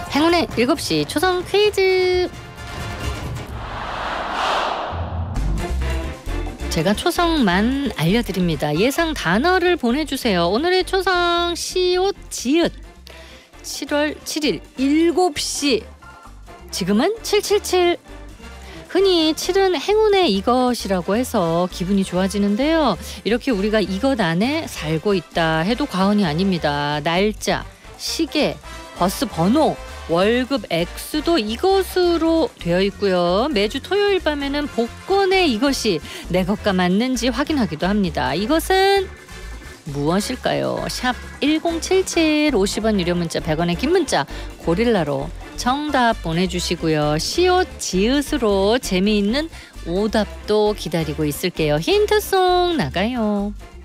행운의 7시 초성 퀴즈. 제가 초성만 알려드립니다. 예상 단어를 보내주세요. 오늘의 초성 시옷 지읒. 7월 7일 7시. 지금은 777. 흔히 7은 행운의 이것이라고 해서 기분이 좋아지는데요. 이렇게 우리가 이것 안에 살고 있다 해도 과언이 아닙니다. 날짜, 시계, 버스 번호, 월급 액수도 이것으로 되어 있고요. 매주 토요일 밤에는 복권의 이것이 내 것과 맞는지 확인하기도 합니다. 이것은 무엇일까요? 샵 1077 50원 유료 문자 100원의 긴 문자 고릴라로 정답 보내주시고요. 시옷 지읒으로 재미있는 오답도 기다리고 있을게요. 힌트송 나가요.